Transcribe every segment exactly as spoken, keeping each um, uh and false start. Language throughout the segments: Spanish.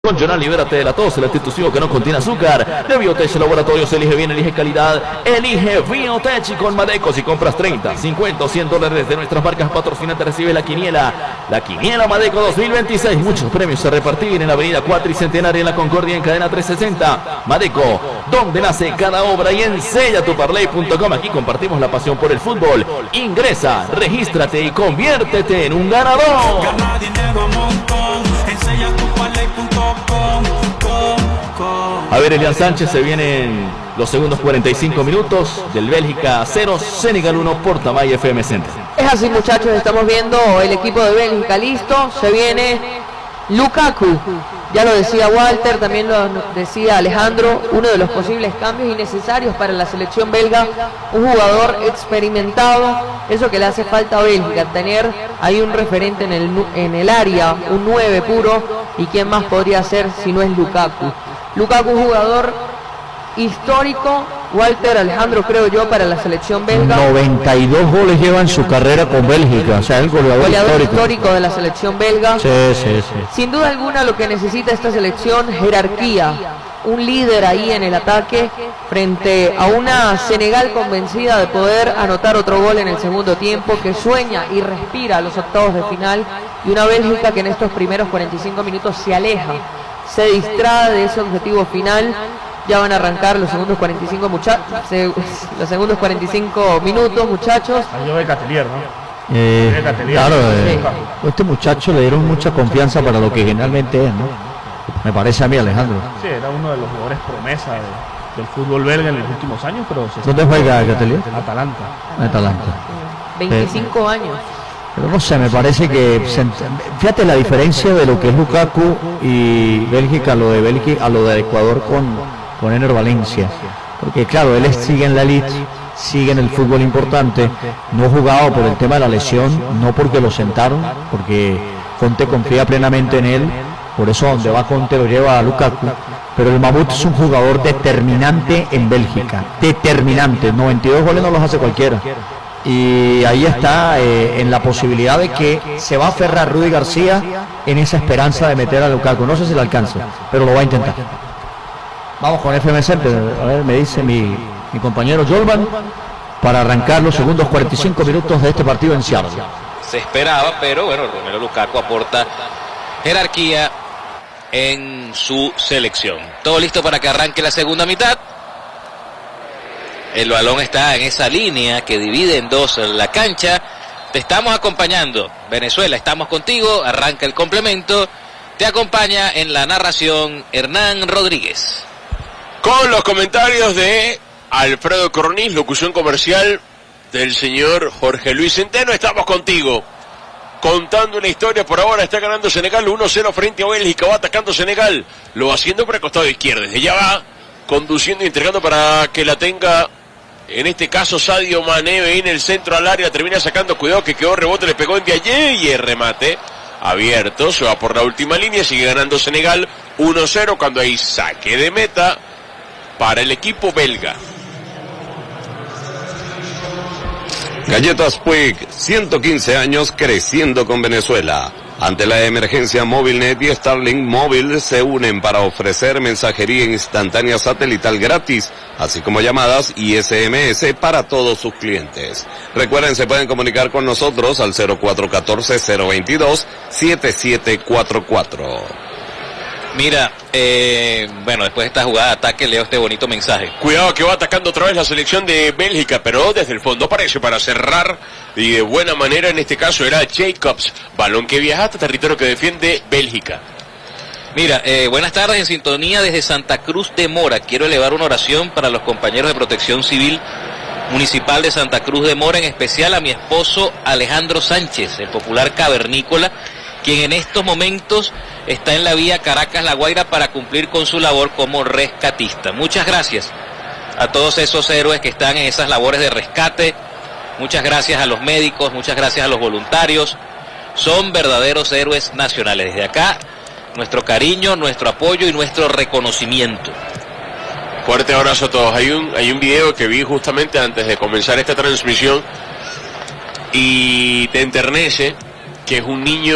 Con Jonal, libérate de la tos, el institutivo que no contiene azúcar. De Biotech Laboratorios, elige bien, elige calidad, elige Biotech. Y con Madeco, si compras treinta, cincuenta o cien dólares de nuestras marcas patrocinantes, recibe la quiniela. La quiniela Madeco dos mil veintiséis. Muchos premios a repartir en la avenida Cuatricentenaria, en la Concordia, en cadena trescientos sesenta. Madeco, donde nace cada obra, y en sella tu parlay punto com. Aquí compartimos la pasión por el fútbol. Ingresa, regístrate y conviértete en un ganador. Gana dinero a montón, ensella tu parlay punto com. A ver, Elian Sánchez, se vienen los segundos cuarenta y cinco minutos del Bélgica cero, Senegal uno por Tamay F M Center. Es así, muchachos, estamos viendo el equipo de Bélgica listo. Se viene Lukaku, ya lo decía Walter, también lo decía Alejandro, uno de los posibles cambios innecesarios para la selección belga, un jugador experimentado, eso que le hace falta a Bélgica, tener ahí un referente en el, en el área, un nueve puro, y quién más podría ser si no es Lukaku. Lukaku, jugador histórico, Walter, Alejandro, creo yo, para la selección belga. noventa y dos goles lleva en su carrera con Bélgica, o sea, el goleador, goleador histórico. histórico de la selección belga. Sí, sí, sí. Sin duda alguna, lo que necesita esta selección, jerarquía, un líder ahí en el ataque frente a una Senegal convencida de poder anotar otro gol en el segundo tiempo, que sueña y respira a los octavos de final, y una Bélgica que en estos primeros cuarenta y cinco minutos se aleja, se distrae de ese objetivo final. Ya van a arrancar los segundos cuarenta y cinco muchachos, los segundos cuarenta y cinco minutos, muchachos. Ahí yo de Catelier, ¿no? Eh, De Catelier. claro, eh, Sí. este muchacho le dieron mucha confianza para lo que generalmente es, ¿no? Me parece a mí, Alejandro. Sí, era uno de los jugadores promesa de, del fútbol belga en los últimos años, pero se ¿Dónde juega Catelier? Atalanta. Atalanta. veinticinco años. Pero no sé, me parece que se, fíjate la diferencia de lo que es Lukaku y Bélgica, a lo de Bélgica, a lo de Ecuador con, con Ener Valencia, porque claro, él es, sigue en la elite, sigue en el fútbol importante, no ha jugado por el tema de la lesión, no porque lo sentaron, porque Conte confía plenamente en él, por eso donde va Conte lo lleva a Lukaku, pero el Mamut es un jugador determinante en Bélgica, determinante, noventa y dos goles no los hace cualquiera. Y ahí está eh, en la posibilidad de que se va a aferrar Rudy García en esa esperanza de meter a Lukaku. No sé si le alcanza, pero lo va a intentar. Vamos con F M Center, a ver, me dice mi, mi compañero Jolvan, para arrancar los segundos cuarenta y cinco minutos de este partido en Seattle. Se esperaba, pero bueno, Romelu Lukaku aporta jerarquía en su selección. Todo listo para que arranque la segunda mitad. El balón está en esa línea que divide en dos la cancha. Te estamos acompañando, Venezuela, estamos contigo. Arranca el complemento. Te acompaña en la narración Hernán Rodríguez. Con los comentarios de Alfredo Corniz, locución comercial del señor Jorge Luis Centeno. Estamos contigo, contando una historia. Por ahora está ganando Senegal uno cero frente a Bélgica. Va atacando Senegal, lo va haciendo por el costado izquierdo. Desde ya va conduciendo y entregando para que la tenga, en este caso, Sadio Mané. Ve en el centro al área, termina sacando, cuidado que quedó rebote, le pegó en Diaye y el remate abierto. Se va por la última línea, sigue ganando Senegal uno cero cuando hay saque de meta para el equipo belga. Galletas Puig, ciento quince años creciendo con Venezuela. Ante la emergencia, Movilnet y Starlink Móvil se unen para ofrecer mensajería instantánea satelital gratis, así como llamadas y S M S para todos sus clientes. Recuerden, se pueden comunicar con nosotros al cero cuatro uno cuatro, cero veintidós, siete siete cuatro cuatro. Mira, eh, bueno, después de esta jugada de ataque leo este bonito mensaje. Cuidado que va atacando otra vez la selección de Bélgica, pero desde el fondo aparece para cerrar y de buena manera. En este caso era Jacobs, balón que viaja hasta territorio que defiende Bélgica. Mira, eh, buenas tardes, en sintonía desde Santa Cruz de Mora. Quiero elevar una oración para los compañeros de Protección Civil Municipal de Santa Cruz de Mora, en especial a mi esposo Alejandro Sánchez, el popular cavernícola, quien en estos momentos está en la vía Caracas-La Guaira para cumplir con su labor como rescatista. Muchas gracias a todos esos héroes que están en esas labores de rescate. Muchas gracias a los médicos, muchas gracias a los voluntarios. Son verdaderos héroes nacionales. Desde acá, nuestro cariño, nuestro apoyo y nuestro reconocimiento. Fuerte abrazo a todos. Hay un, hay un video que vi justamente antes de comenzar esta transmisión y te enternece, que es un niño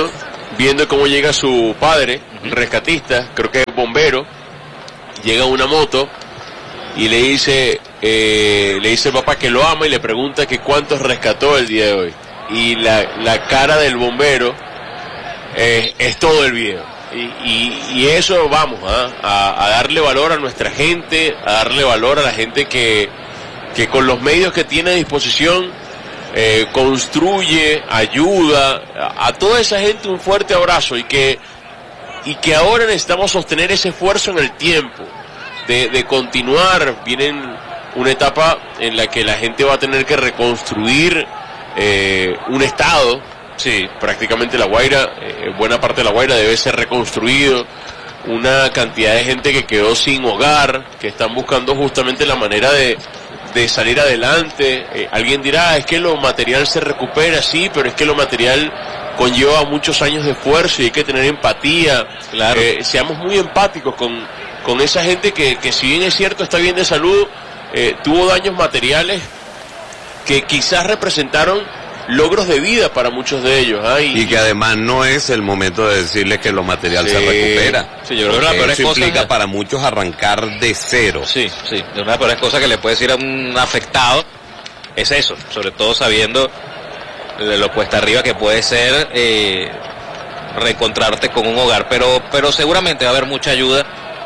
viendo cómo llega su padre, uh-huh. rescatista, creo que es bombero, llega una moto y le dice, eh, le dice al papá que lo ama y le pregunta que cuántos rescató el día de hoy. Y la, la cara del bombero eh, es todo el video. Y, y, y eso vamos ¿eh? a, a darle valor a nuestra gente, a darle valor a la gente que, que con los medios que tiene a disposición eh, construye, ayuda, a, a toda esa gente un fuerte abrazo y que, y que ahora necesitamos sostener ese esfuerzo en el tiempo de, de continuar. Viene una etapa en la que la gente va a tener que reconstruir eh, un estado. Sí, prácticamente La Guaira, eh, buena parte de La Guaira debe ser reconstruido, una cantidad de gente que quedó sin hogar, que están buscando justamente la manera de, de salir adelante. Eh, alguien dirá, es que lo material se recupera, sí, pero es que lo material conlleva muchos años de esfuerzo y hay que tener empatía. Claro. Eh, seamos muy empáticos con, con esa gente que, que si bien es cierto está bien de salud, eh, tuvo daños materiales que quizás representaron logros de vida para muchos de ellos. ¿eh? Y, y que además no es el momento de decirles que lo material sí, se recupera. Sí, yo creo que la peor eso cosa implica que... para muchos arrancar de cero. Sí, sí. Una de las peores cosas que le puede decir a un afectado es eso, sobre todo sabiendo lo cuesta arriba que puede ser eh, reencontrarte con un hogar. Pero, pero seguramente va a haber mucha ayuda.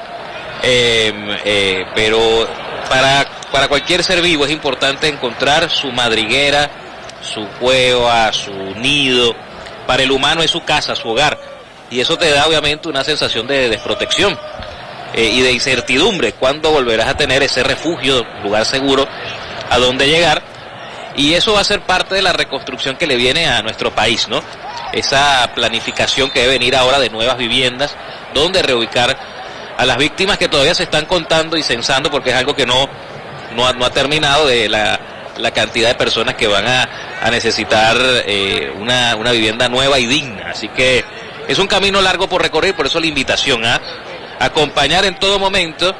Eh, eh, pero para, para cualquier ser vivo es importante encontrar su madriguera, su cueva, su nido. Para el humano es su casa, su hogar, y eso te da obviamente una sensación de desprotección eh, y de incertidumbre. ¿Cuándo volverás a tener ese refugio, lugar seguro a donde llegar? Y eso va a ser parte de la reconstrucción que le viene a nuestro país, ¿no? Esa planificación que debe venir ahora de nuevas viviendas, donde reubicar a las víctimas que todavía se están contando y censando, porque es algo que no, no, ha, no ha terminado, de la la cantidad de personas que van a, a necesitar eh, una, una vivienda nueva y digna. Así que es un camino largo por recorrer, por eso la invitación a acompañar en todo momento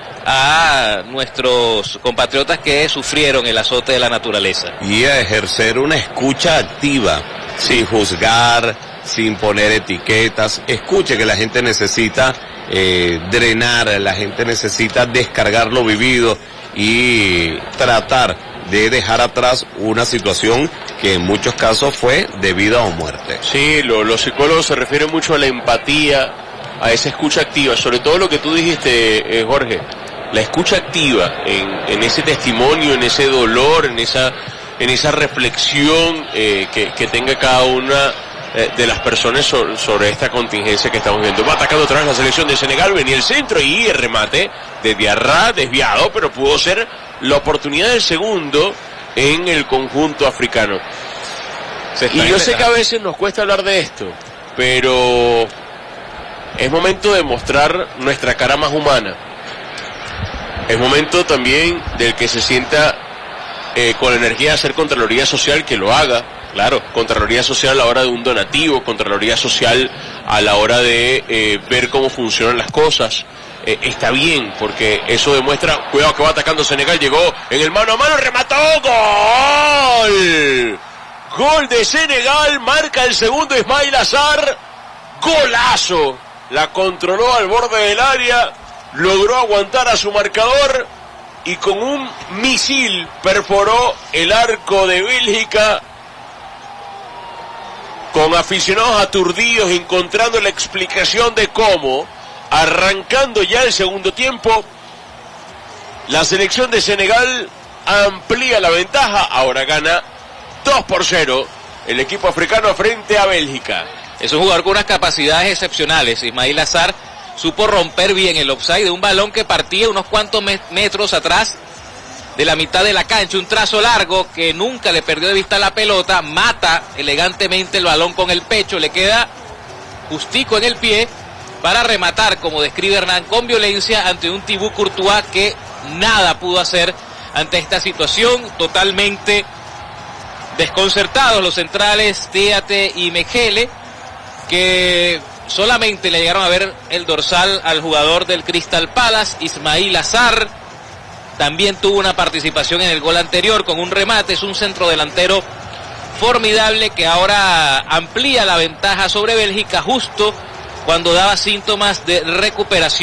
a nuestros compatriotas que sufrieron el azote de la naturaleza. Y a ejercer una escucha activa, sin juzgar, sin poner etiquetas. Escuche que la gente necesita eh, drenar, la gente necesita descargar lo vivido y tratar de dejar atrás una situación que en muchos casos fue de vida o muerte. Sí, lo, los psicólogos se refieren mucho a la empatía, a esa escucha activa, sobre todo lo que tú dijiste, eh, Jorge, la escucha activa en, en ese testimonio, en ese dolor, en esa, en esa reflexión eh, que, que tenga cada una eh, de las personas sobre, sobre esta contingencia que estamos viendo. Va atacando otra vez la selección de Senegal, venía el centro y el remate de Diarra, desviado, pero pudo ser la oportunidad del segundo en el conjunto africano. Y yo sé que a veces nos cuesta hablar de esto, pero es momento de mostrar nuestra cara más humana. Es momento también del que se sienta eh, con la energía de hacer Contraloría Social, que lo haga. Claro, Contraloría Social a la hora de un donativo, Contraloría Social a la hora de eh, ver cómo funcionan las cosas. Eh, está bien, porque eso demuestra, cuidado que va atacando Senegal, llegó en el mano a mano, remató, gol, gol de Senegal, marca el segundo Ismail Azar, golazo, la controló al borde del área, logró aguantar a su marcador y con un misil perforó el arco de Bélgica, con aficionados aturdidos encontrando la explicación de cómo. Arrancando ya el segundo tiempo, la selección de Senegal amplía la ventaja, ahora gana dos por cero el equipo africano frente a Bélgica. Es un jugador con unas capacidades excepcionales. Ismail Azar supo romper bien el offside de un balón que partía unos cuantos metros atrás de la mitad de la cancha, un trazo largo que nunca le perdió de vista la pelota, mata elegantemente el balón con el pecho, le queda justico en el pie para rematar, como describe Hernán, con violencia ante un Thibaut Courtois que nada pudo hacer ante esta situación. Totalmente desconcertados los centrales Théate y Mekele, que solamente le llegaron a ver el dorsal al jugador del Crystal Palace. Ismail Azar también tuvo una participación en el gol anterior con un remate. Es un centrodelantero formidable que ahora amplía la ventaja sobre Bélgica justo cuando daba síntomas de recuperación.